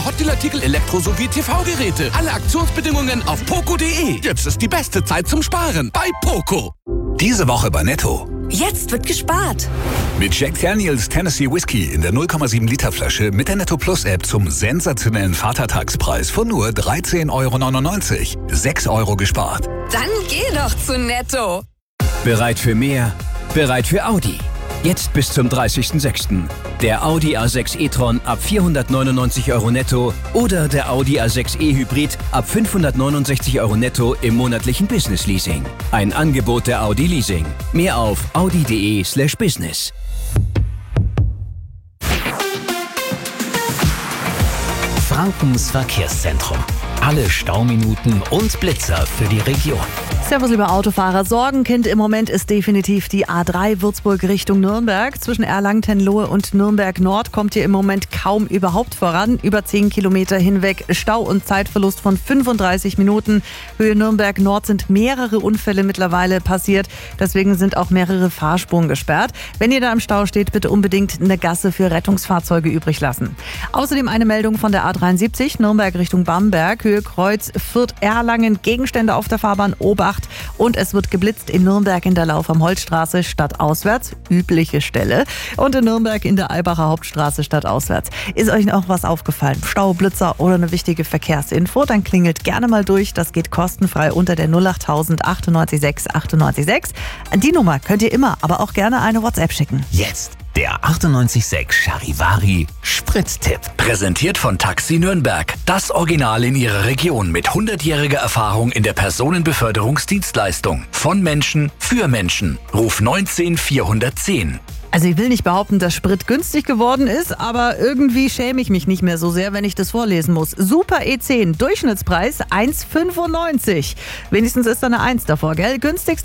Hotdeal-Artikel, Elektro- sowie TV-Geräte. Alle Aktionsbedingungen auf poco.de. Jetzt ist die beste Zeit zum Sparen bei Poco. Diese Woche bei Netto. Jetzt wird gespart. Mit Jack Daniels Tennessee Whiskey in der 0,7 Liter Flasche mit der Netto Plus App zum sensationellen Vatertagspreis von nur 13,99 €. 6 € gespart. Dann geh doch zu Netto. Bereit für mehr? Bereit für Audi. Jetzt bis zum 30.06. Der Audi A6 e-tron ab 499 € netto oder der Audi A6 e-Hybrid ab 569 € netto im monatlichen Business Leasing. Ein Angebot der Audi Leasing. Mehr auf audi.de/business. Frankens Verkehrszentrum. Alle Stauminuten und Blitzer für die Region. Servus, liebe Autofahrer. Sorgenkind im Moment ist definitiv die A3 Würzburg Richtung Nürnberg. Zwischen Erlangen-Tenlohe und Nürnberg Nord kommt ihr im Moment kaum überhaupt voran. Über 10 Kilometer hinweg Stau und Zeitverlust von 35 Minuten. Höhe Nürnberg Nord sind mehrere Unfälle mittlerweile passiert. Deswegen sind auch mehrere Fahrspuren gesperrt. Wenn ihr da im Stau steht, bitte unbedingt eine Gasse für Rettungsfahrzeuge übrig lassen. Außerdem eine Meldung von der A73 Nürnberg Richtung Bamberg. Höhe Kreuz Fürth Erlangen. Gegenstände auf der Fahrbahn Obacht. Und es wird geblitzt in Nürnberg in der Lauf am Holzstraße stadtauswärts, übliche Stelle. Und in Nürnberg in der Eibacher Hauptstraße stadtauswärts. Ist euch noch was aufgefallen? Stau, Blitzer oder eine wichtige Verkehrsinfo? Dann klingelt gerne mal durch. Das geht kostenfrei unter der 08000 98 6 98 6. An die Nummer könnt ihr immer, aber auch gerne eine WhatsApp schicken. Jetzt der 98.6 Charivari Spritztipp. Präsentiert von Taxi Nürnberg. Das Original in ihrer Region mit 100-jähriger Erfahrung in der Personenbeförderungsdienstleistung. Von Menschen für Menschen. Ruf 19 410. Also ich will nicht behaupten, dass Sprit günstig geworden ist, aber irgendwie schäme ich mich nicht mehr so sehr, wenn ich das vorlesen muss. Super E10, Durchschnittspreis 1,95. Wenigstens ist da eine 1 davor, gell? Günstigste